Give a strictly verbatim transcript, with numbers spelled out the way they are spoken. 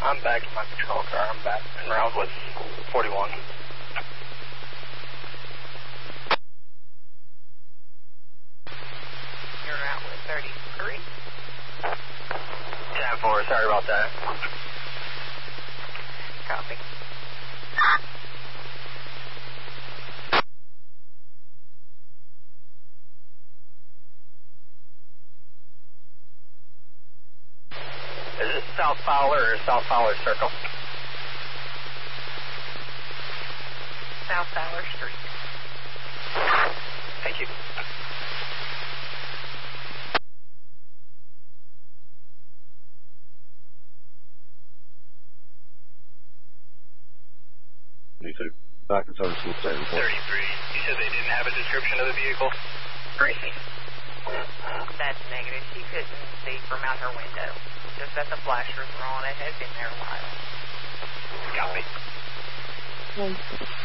I'm back in my patrol car. I'm back in round with forty-one. You're out with thirty-three. ten four, sorry about that. Copy. Is this South Fowler or South Fowler Circle? South Fowler Street. Thank you. Back in service with thirty-three. You said they didn't have a description of the vehicle? Greasy. That's negative. She couldn't see from out her window. Just that the flashers were on. It had been there a while. Copy.